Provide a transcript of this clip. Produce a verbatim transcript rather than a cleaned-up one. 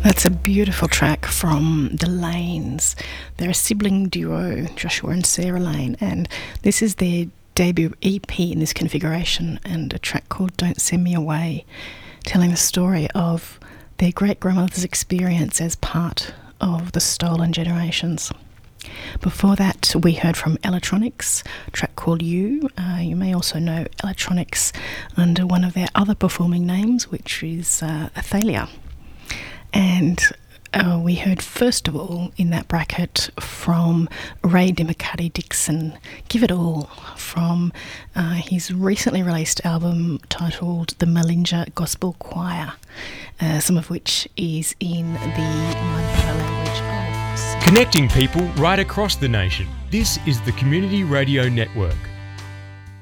That's a beautiful track from The Lanes. They're a sibling duo, Joshua and Sarah Lane, and this is their debut E P in this configuration, and a track called Don't Send Me Away, telling the story of their great-grandmother's experience as part of the Stolen Generations. Before that, we heard from Electronics, a track called You. Uh, you may also know Electronics under one of their other performing names, which is uh, Athalia. And uh, we heard, first of all, in that bracket from Ray DeMcCarty Dixon, Give It All, from uh, his recently released album titled The Malinga Gospel Choir, uh, some of which is in the Mandara language of... Connecting people right across the nation. This is the Community Radio Network.